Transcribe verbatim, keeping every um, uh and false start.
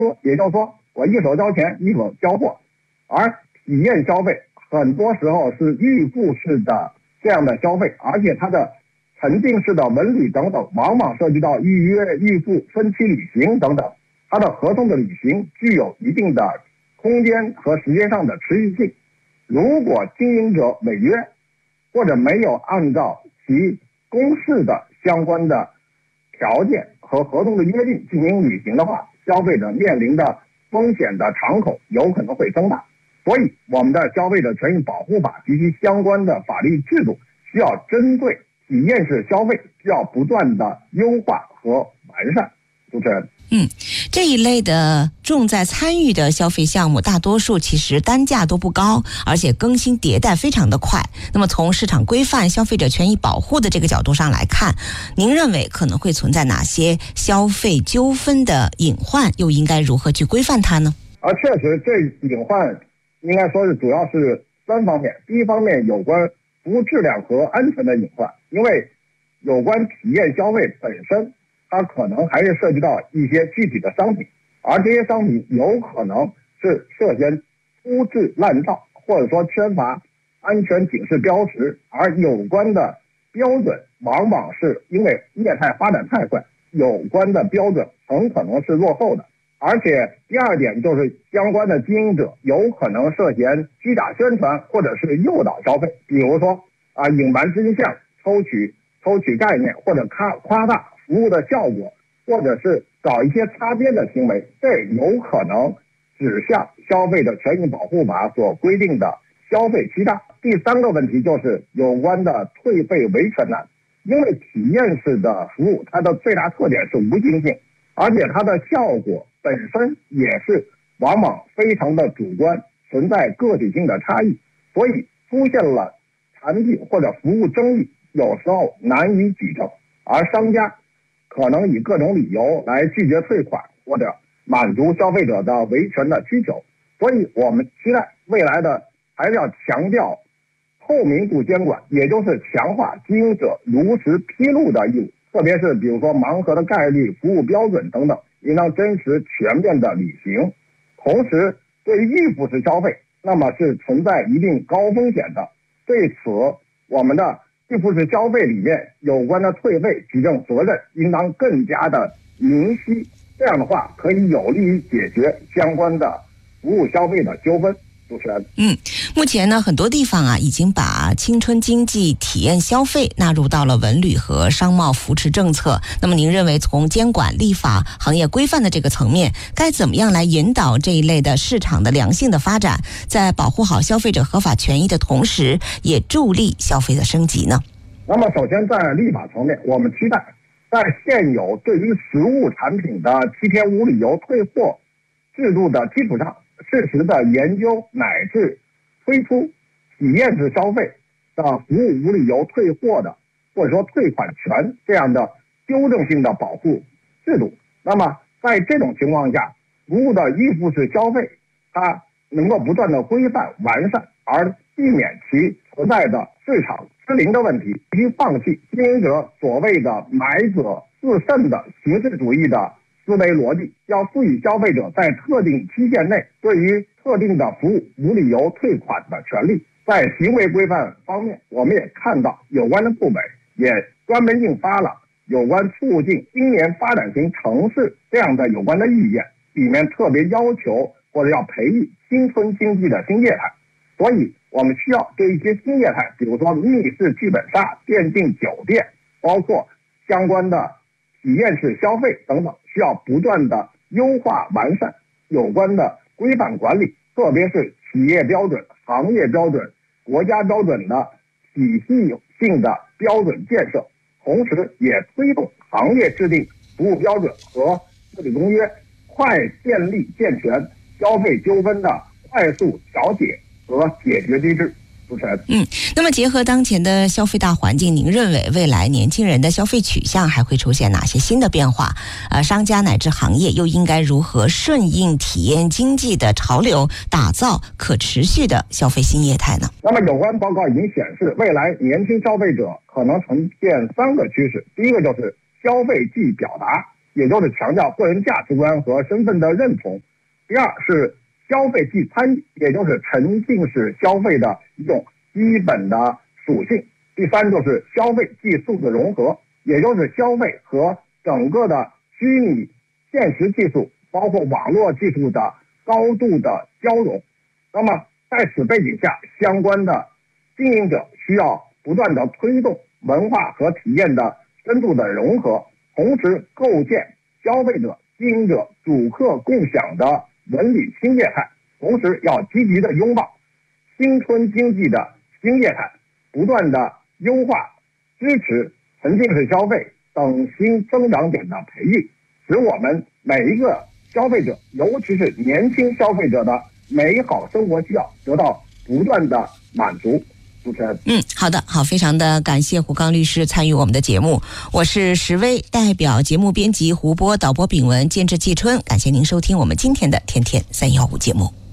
也就是说我一手交钱一手交货，而体验消费很多时候是预付式的这样的消费，而且它的沉浸式的文旅等等往往涉及到预约、预付、分期旅行等等，它的合同的履行具有一定的空间和时间上的持续性。如果经营者违约或者没有按照其公示的相关的条件和合同的约定进行履行的话，消费者面临的风险的敞口有可能会增大。所以我们的消费者权益保护法及其相关的法律制度需要针对体验式消费需要不断的优化和完善。主持人， 嗯，这一类的重在参与的消费项目，大多数其实单价都不高，而且更新迭代非常的快。那么从市场规范、消费者权益保护的这个角度上来看，您认为可能会存在哪些消费纠纷的隐患，又应该如何去规范它呢？ 而确实，这隐患应该说是主要是三方面。第一方面，有关服务质量和安全的隐患，因为有关体验消费本身，它可能还是涉及到一些具体的商品，而这些商品有可能是涉嫌粗制滥造，或者说缺乏安全警示标识，而有关的标准往往是因为业态发展太快，有关的标准很可能是落后的。而且第二点就是相关的经营者有可能涉嫌虚假宣传或者是诱导消费，比如说啊隐瞒真相、抽取抽取概念，或者夸夸大服务的效果，或者是搞一些擦边的行为，这有可能指向消费者权益保护法所规定的消费欺诈。第三个问题就是有关的退费维权难，因为体验式的服务它的最大特点是无形性，而且它的效果本身也是往往非常的主观，存在个体性的差异，所以出现了产品或者服务争议，有时候难以举证，而商家可能以各种理由来拒绝退款或者满足消费者的维权的需求。所以我们期待未来的还是要强调透明度监管，也就是强化经营者如实披露的义务，特别是比如说盲盒的概率、服务标准等等，应当真实全面的履行。同时对于预付式消费，那么是存在一定高风险的，对此我们的预付式消费里面有关的退费举证责任应当更加的明晰，这样的话可以有利于解决相关的服务消费的纠纷。主持人， 嗯，目前呢，很多地方啊已经把青春经济体验消费纳入到了文旅和商贸扶持政策。那么您认为从监管、立法、行业规范的这个层面，该怎么样来引导这一类的市场的良性的发展，在保护好消费者合法权益的同时，也助力消费的升级呢？ 那么首先在立法层面，我们期待在现有对于实物产品的七天无理由退货制度的基础上，适时的研究乃至推出体验式消费的服务无理由退货的或者说退款权这样的纠正性的保护制度。那么在这种情况下，服务的预付式消费它能够不断的规范完善，而避免其存在的市场失灵的问题，必须放弃经营者所谓的买者自胜的形式主义的思维逻辑，要赋予消费者在特定期限内对于特定的服务无理由退款的权利。在行为规范方面，我们也看到有关的部门也专门印发了有关促进青年发展型城市这样的有关的意见，里面特别要求或者要培育新村经济的新业态。所以我们需要对一些新业态，比如说密室剧本杀、电竞酒店，包括相关的体验式消费等等，需要不断的优化完善有关的规范管理，特别是企业标准、行业标准、国家标准的体系性的标准建设，同时也推动行业制定服务标准和治理公约，快建立健全消费纠纷的快速调解和解决机制。主持人， 嗯，那么结合当前的消费大环境，您认为未来年轻人的消费取向还会出现哪些新的变化？呃，商家乃至行业又应该如何顺应体验经济的潮流，打造可持续的消费新业态呢？ 那么有关报告已经显示，未来年轻消费者可能呈现三个趋势。第一个就是消费即表达， 也就是强调个人价值观和身份的认同。第二是消费即参与，也就是沉浸式消费的一种基本的属性。第三就是消费即数字融合，也就是消费和整个的虚拟现实技术，包括网络技术的高度的交融。那么在此背景下，相关的经营者需要不断的推动文化和体验的深度的融合，同时构建消费者、经营者、主客共享的文旅新业态，同时要积极的拥抱新春经济的新业态，不断的优化支持沉浸式消费等新增长点的培育，使我们每一个消费者，尤其是年轻消费者的美好生活需要得到不断的满足。主持人， 嗯，好的，好，非常的感谢胡刚律师参与我们的节目，我是石薇，代表节目编辑胡波，导播炳文，监制季春，感谢您收听我们今天的天天三一五节目。